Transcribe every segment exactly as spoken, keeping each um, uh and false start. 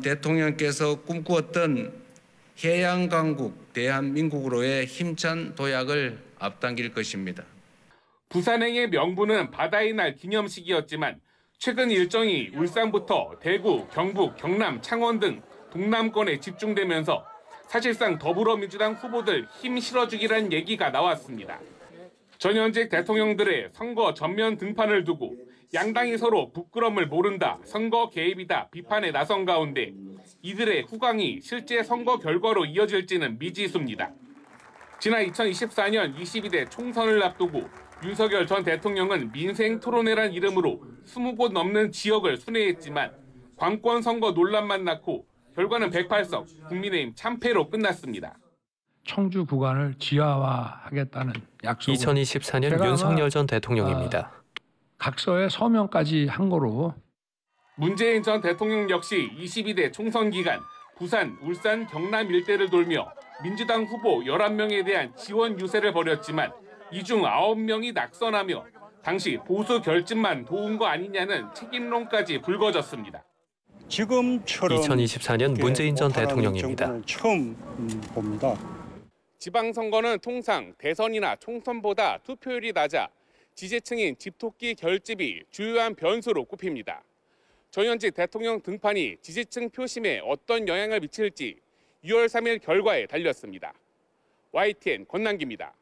대통령께서 꿈꾸었던 해양강국 대한민국으로의 힘찬 도약을 앞당길 것입니다. 부산행의 명분은 바다의 날 기념식이었지만 최근 일정이 울산부터 대구, 경북, 경남, 창원 등 동남권에 집중되면서 사실상 더불어민주당 후보들 힘 실어주기란 얘기가 나왔습니다. 전현직 대통령들의 선거 전면 등판을 두고 양당이 서로 부끄럼을 모른다, 선거 개입이다 비판에 나선 가운데 이들의 후광이 실제 선거 결과로 이어질지는 미지수입니다. 지난 이천이십사 년 이십이 대 총선을 앞두고 윤석열 전 대통령은 민생 토론회란 이름으로 이십 곳 넘는 지역을 순회했지만 관권 선거 논란만 낳고 결과는 백팔 석, 국민의힘 참패로 끝났습니다. 청주 구간을 지하화하겠다는 약속을 이천이십사 년 윤석열 전 대통령입니다. 어, 각서에 서명까지 한 거로. 문재인 전 대통령 역시 이십이 대 총선 기간 부산, 울산, 경남 일대를 돌며 민주당 후보 열한 명에 대한 지원 유세를 벌였지만 이 중 아홉 명이 낙선하며 당시 보수 결집만 도운 거 아니냐는 책임론까지 불거졌습니다. 지금처럼 이천이십사 년 문재인 전 대통령입니다. 처음 봅니다. 지방선거는 통상 대선이나 총선보다 투표율이 낮아 지지층인 집토끼 결집이 주요한 변수로 꼽힙니다. 전현직 대통령 등판이 지지층 표심에 어떤 영향을 미칠지 유월 삼일 결과에 달렸습니다. 와이티엔 권남기입니다.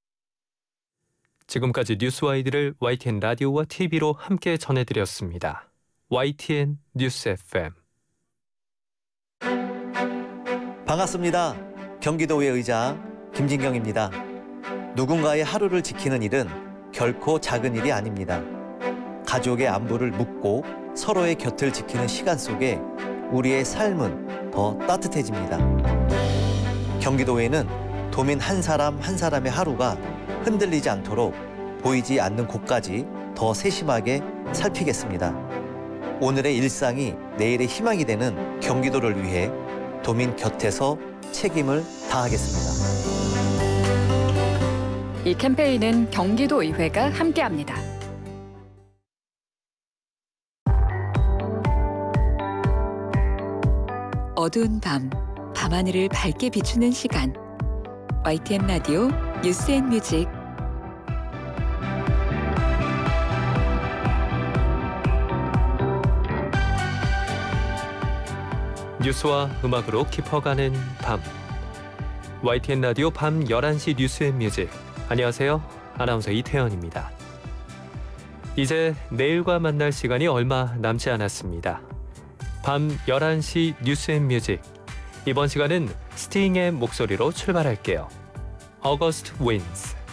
지금까지 뉴스와이드를 와이티엔 라디오와 티비로 함께 전해드렸습니다. 와이티엔 뉴스 에프엠. 반갑습니다. 경기도의 의장 김진경입니다. 누군가의 하루를 지키는 일은 결코 작은 일이 아닙니다. 가족의 안부를 묻고 서로의 곁을 지키는 시간 속에 우리의 삶은 더 따뜻해집니다. 경기도에는 도민 한 사람 한 사람의 하루가 흔들리지 않도록 보이지 않는 곳까지 더 세심하게 살피겠습니다. 오늘의 일상이 내일의 희망이 되는 경기도를 위해 도민 곁에서 책임을 다하겠습니다. 이 캠페인은 경기도의회가 함께합니다. 어두운 밤, 밤하늘을 밝게 비추는 시간. 와이티엔 라디오 뉴스앤뮤직. 뉴스와 음악으로 깊어가는 밤. 와이티엔 라디오 밤 열한 시 뉴스앤뮤직. 안녕하세요. 아나운서 이태현입니다. 이제 내일과 만날 시간이 얼마 남지 않았습니다. 밤 열한 시 뉴스앤뮤직. 이번 시간은 스팅의 목소리로 출발할게요. August Winds.